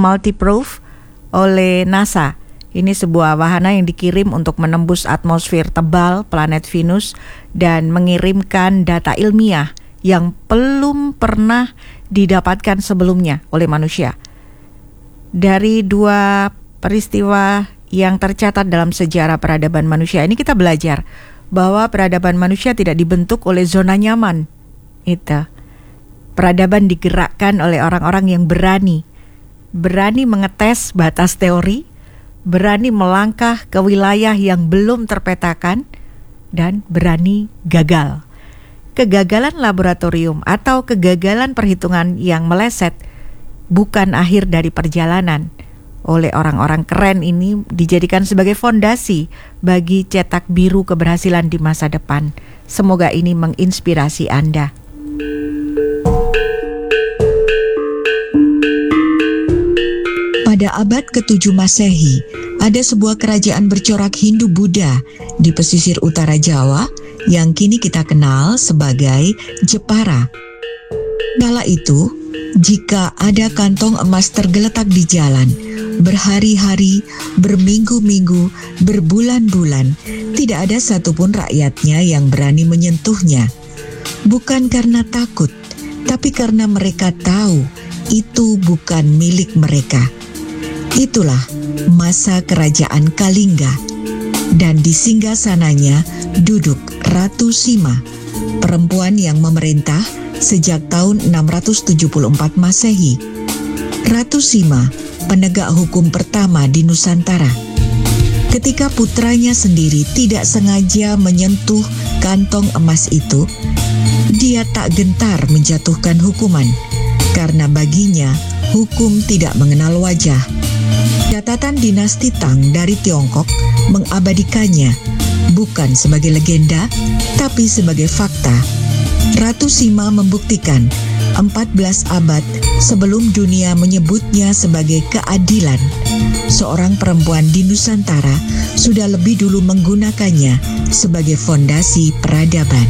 Multiproof oleh NASA. Ini sebuah wahana yang dikirim untuk menembus atmosfer tebal planet Venus dan mengirimkan data ilmiah yang belum pernah didapatkan sebelumnya oleh manusia. Dari dua peristiwa yang tercatat dalam sejarah peradaban manusia ini, kita belajar bahwa peradaban manusia tidak dibentuk oleh zona nyaman. Peradaban digerakkan oleh orang-orang yang berani mengetes batas teori, berani melangkah ke wilayah yang belum terpetakan, dan berani gagal. Kegagalan laboratorium atau kegagalan perhitungan yang meleset bukan akhir dari perjalanan. Oleh orang-orang keren ini dijadikan sebagai fondasi bagi cetak biru keberhasilan di masa depan. Semoga ini menginspirasi Anda. Pada abad ke-7 Masehi, ada sebuah kerajaan bercorak Hindu-Buddha di pesisir utara Jawa yang kini kita kenal sebagai Jepara. Kala itu, jika ada kantong emas tergeletak di jalan, berhari-hari, berminggu-minggu, berbulan-bulan, tidak ada satupun rakyatnya yang berani menyentuhnya. Bukan karena takut, tapi karena mereka tahu itu bukan milik mereka. Itulah masa kerajaan Kalingga, dan di singgasananya duduk Ratu Sima, perempuan yang memerintah sejak tahun 674 Masehi. Ratu Sima, penegak hukum pertama di Nusantara. Ketika putranya sendiri tidak sengaja menyentuh kantong emas itu, dia tak gentar menjatuhkan hukuman, karena baginya hukum tidak mengenal wajah. Catatan dinasti Tang dari Tiongkok mengabadikannya bukan sebagai legenda, tapi sebagai fakta. Ratu Sima membuktikan 14 abad sebelum dunia menyebutnya sebagai keadilan, seorang perempuan di Nusantara sudah lebih dulu menggunakannya sebagai fondasi peradaban.